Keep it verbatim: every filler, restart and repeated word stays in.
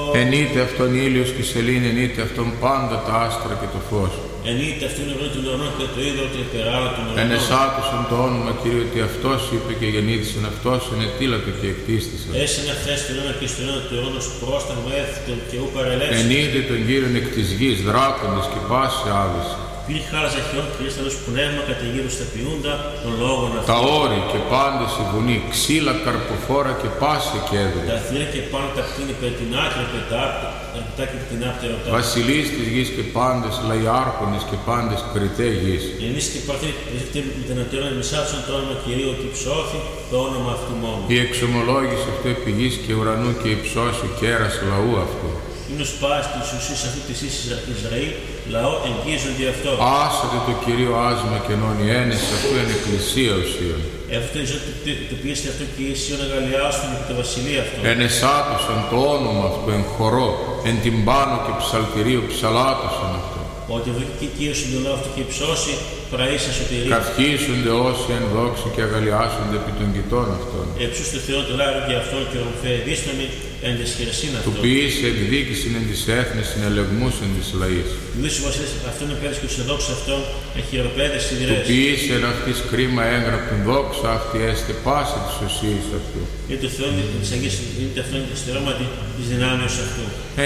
Ενείται αυτόν ήλιος και σελήνη, ενείται αυτόν πάντα τα άστρα και το φως. Ενείται αυτόν ουρανό του ουρανό και το είδο και περάνω των ουρανών. Ενεσάτωσον το όνομα Κυρίου ότι αυτός είπε και γεννήθησεν αυτός, ενετήλατο και εκτίστησεν. Έσεν αυτές του ουρανό και στο ουρανό του ουρανός πρόσταγμα έθιτον και ου παρελεύσουν. Ενείται τον Κύριον εκ της γης, δράκοντες και πάση άβηση. Πλή χάραζα χιόν κρίσταλος πνεύμα καταιγίδους τα ποιούντα των λόγων αυτών. Τα όρη και πάντες η βουνή, ξύλα καρποφόρα και πάση κέδρη. Τα θύρα και πάνω τα κτίνη περ την άκρη πετάρτα, τα και την άπτερα ρωτά. Βασιλείς της γης και πάντες λαϊάρχονες και πάντες κριτέ γης. Ενείς και παρθή με την ατέρων μισάψαν το όνομα Κυρίου ότι ψώθη το όνομα αυτού μόνο. Η εξομολόγηση αυτού επί γης και ουρανού και υψώσει ο κέρας λαού αυτού. Είναι ως πάση της ουσίας αυτού της ίσης Ισραήλ, λαό εγγίζονται αυτό. Άσατε το Κυρίο άσμα και νόνι ένεση αυτού εν εκκλησία ουσίων. Αυτό είναι το πίεστη αυτό και η Ισίων αγαλιάσουν επί το βασιλεία αυτό. Ενεσάτωσαν το όνομα αυτού εν χορό, εν τυμπάνο και ψαλτηρίο ψαλάτωσαν αυτό. Ότι βρήκε Κύριος στον λαό αυτό και υψώσει πραΐσα σωτηρία. Καυχήσονται όσοι εν δόξη και αγαλιάσονται επί των κοιτών αυτών. Εψούς του Θεού το λάρου και αυτόν και ορμφέ δίστομη εν της χειρασίν Του αυτόν. ποιήσει εκδίκησιν εν της έθνης συνελεγμούς εν της λαής. Του δίσου βασίλης αυτόν επέρες και τους εδόξους αυτών εν χειροπέδες Του σιδηρές. ποιήσει εν αυτής κρίμα έγγραπτον δόξα αυτή έστε πάση της ουσίας αυτού. Είναι του Θεού της Αγίας είναι αυτόν στερώματι της δυνάμεως αυτού.